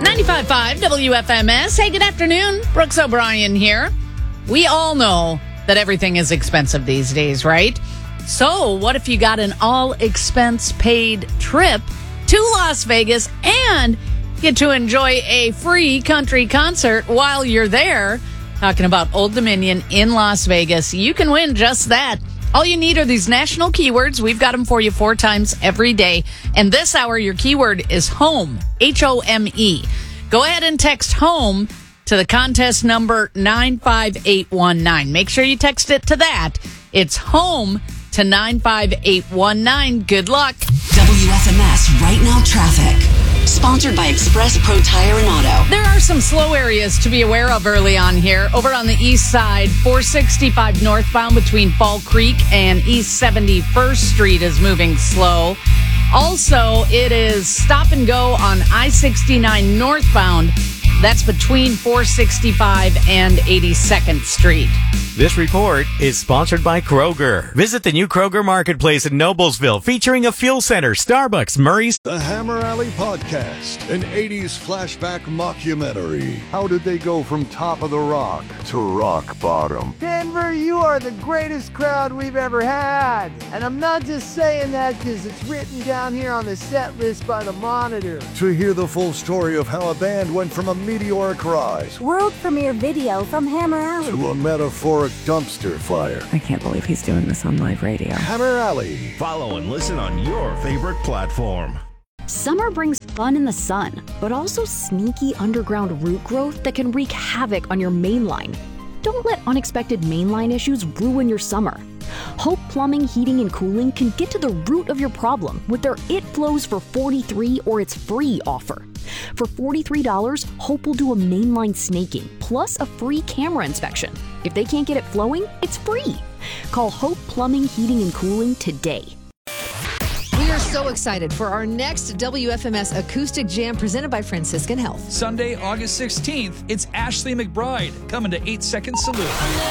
95.5 WFMS. Hey, good afternoon. Brooks O'Brien here. We all know that everything is expensive these days, right? So what if you got an all-expense-paid trip to Las Vegas and get to enjoy a free country concert while you're there? Talking about Old Dominion in Las Vegas. You can win just that. All you need are these national keywords. We've got them for you 4 times every day. And this hour, your keyword is HOME, H-O-M-E. Go ahead and text HOME to the contest number 95819. Make sure you text it to that. It's HOME to 95819. Good luck. WFMS Right Now Traffic. Sponsored by Express Pro Tire and Auto. There are some slow areas to be aware of early on here. Over on the east side, 465 northbound between Fall Creek and East 71st Street is moving slow. Also, it is stop and go on I-69 northbound. That's between 465 and 82nd Street. This report is sponsored by Kroger. Visit the new Kroger Marketplace in Noblesville, featuring a fuel center, Starbucks, Murray's. The Hammer Alley Podcast, an 80s flashback mockumentary. How did they go from top of the rock to rock bottom? Denver, you are the greatest crowd we've ever had. And I'm not just saying that because it's written down here on the set list by the Monitor. To hear the full story of how a band went from a meteoric rise world premiere video from Hammer Alley to a metaphoric dumpster fire. I can't believe he's doing this on live radio. Hammer Alley. Follow and listen on your favorite platform. Summer brings fun in the sun, but also sneaky underground root growth that can wreak havoc on your main line. Don't let unexpected mainline issues ruin your summer. Hope Plumbing, Heating, and Cooling can get to the root of your problem with their It Flows for $43 or It's Free offer. For $43, Hope will do a mainline snaking, plus a free camera inspection. If they can't get it flowing, it's free. Call Hope Plumbing, Heating, and Cooling today. We are so excited for our next WFMS Acoustic Jam presented by Franciscan Health. Sunday, August 16th, it's Ashley McBride coming to 8 Second Salute.